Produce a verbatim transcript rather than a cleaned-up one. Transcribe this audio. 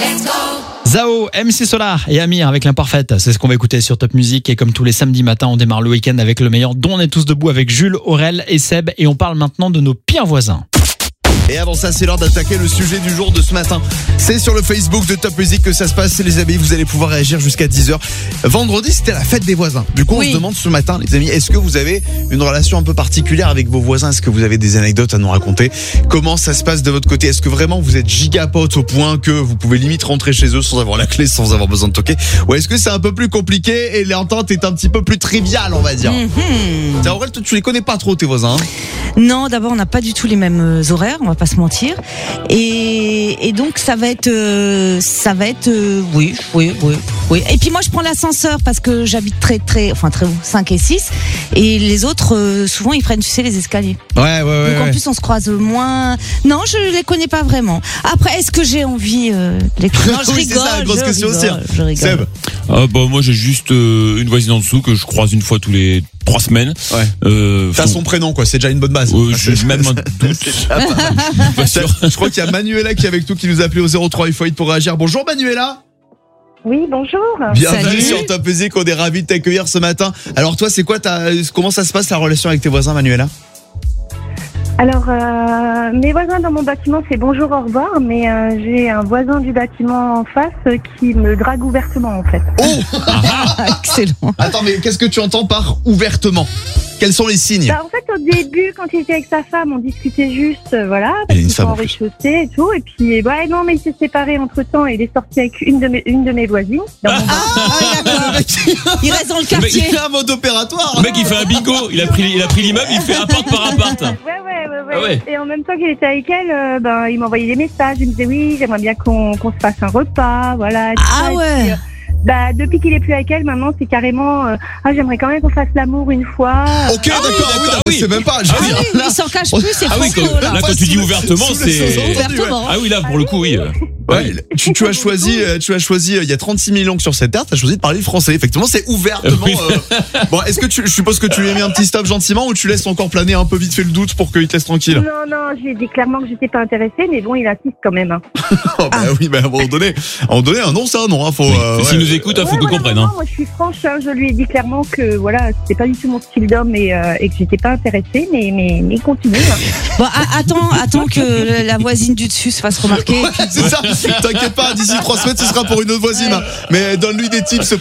Zao, M C Solar et Amir avec l'imparfaite, c'est ce qu'on va écouter sur Top Music. Et comme tous les samedis matins, on démarre le week-end avec le meilleur dont on est tous debout avec Jules, Aurel et Seb. Et on parle maintenant de nos pires voisins. Et avant ça, c'est l'heure d'attaquer le sujet du jour de ce matin. C'est sur le Facebook de Top Music que ça se passe, les amis. Vous allez pouvoir réagir jusqu'à dix heures. Vendredi, c'était la fête des voisins. Du coup, oui. On se demande ce matin, les amis, est-ce que vous avez une relation un peu particulière avec vos voisins? Est-ce que vous avez des anecdotes à nous raconter? Comment ça se passe de votre côté? Est-ce que vraiment vous êtes gigapotes au point que vous pouvez limite rentrer chez eux sans avoir la clé, sans avoir besoin de toquer? Ou est-ce que c'est un peu plus compliqué et l'entente est un petit peu plus triviale, on va dire? mm-hmm. Tiens, Aurel, toi, tu les connais pas trop, tes voisins, hein? Non, d'abord, on n'a pas du tout les mêmes horaires, on va pas se mentir. Et, et donc, ça va être, euh, ça va être, euh, oui, oui, oui, oui. Et puis moi, je prends l'ascenseur parce que j'habite très, très, enfin très haut, cinq et six. Et les autres, euh, souvent, ils prennent, tu sais, les escaliers. Ouais, ouais, ouais. Donc en ouais. plus, on se croise moins. Non, je les connais pas vraiment. Après, est-ce que j'ai envie euh, de les Non, je oui, rigole. C'est ça, la grosse je question rigole, aussi. je rigole. Seb. Ah bah moi j'ai juste euh, une voisine en dessous que je croise une fois tous les trois semaines. Ouais. Euh, T'as faut... son prénom, quoi. C'est déjà une bonne base. Euh, j'ai même un doute. Pas sûr. Je crois qu'il y a Manuela qui est avec nous, qui nous a appelé au zéro trois, il faut être pour réagir. Bonjour Manuela. Oui, bonjour. Bienvenue Salut. sur Top Music, on est ravis de t'accueillir ce matin. Alors toi, c'est quoi ta, comment ça se passe la relation avec tes voisins, Manuela? Alors, euh, mes voisins dans mon bâtiment, c'est bonjour, au revoir, mais euh, j'ai un voisin du bâtiment en face euh, qui me drague ouvertement, en fait. Oh Excellent. Attends, mais qu'est-ce que tu entends par ouvertement? Quels sont les signes? Bah, en fait, au début, quand il était avec sa femme, on discutait juste, euh, voilà, Il y a parce une qu'ils sont femme en en plus. rez-de-chaussée et tout, et puis, ouais, non, mais il s'est séparé entre-temps, et il est sorti avec une de mes, une de mes voisines. Dans mon Ah, d'accord. Il reste dans le quartier. Il a un mode opératoire. Le mec il fait un bingo, il a pris il a pris l'immeuble, il fait appart par appart. Ouais, ouais, ouais, ouais. Ah ouais. Et en même temps qu'il était avec elle, euh, ben, il m'envoyait des messages. Il me disait oui, j'aimerais bien qu'on qu'on se fasse un repas, voilà. et tout Ah ça. Et ouais. puis, euh, bah, depuis qu'il est plus avec elle, maintenant, c'est carrément, euh, ah, j'aimerais quand même qu'on fasse l'amour une fois. Ok, d'accord, oui, d'accord, non, mais oui. c'est même pas. je veux Ah dire, oui, là- il s'en cache plus, c'est Ah oui, Franco, quand, là. là quand tu dis ouvertement Sous le c'est sous- Ouvertement. ah oui là pour le coup oui. Ouais, tu, tu as choisi, euh, tu as choisi, euh, il y a trente-six mille langues sur cette terre, tu as choisi de parler le français. Effectivement, c'est ouvertement. Oui. euh, Bon, est-ce que tu, je suppose que tu lui as mis un petit stop gentiment ou tu laisses encore planer un peu vite fait le doute pour qu'il te laisse tranquille? Non, non, je lui ai dit clairement que j'étais pas intéressée, mais bon, il insiste quand même. Hein. Oh, bah oui, bah à un moment donné, à un moment donné, un non, c'est un non, hein, faut. Oui. euh, S'il ouais. nous écoute, il faut Ouais, qu'on voilà, comprenne. non, Hein. moi, je suis franche, hein, je lui ai dit clairement que voilà, c'était pas du tout mon style d'homme et, euh, et que j'étais pas intéressée, mais mais mais continue. Hein. Bon, a- attends, attends que la voisine du dessus se fasse remarquer. Ouais, c'est ça. T'inquiète pas, d'ici trois semaines, ce sera pour une autre voisine. hein. Mais donne-lui des tips.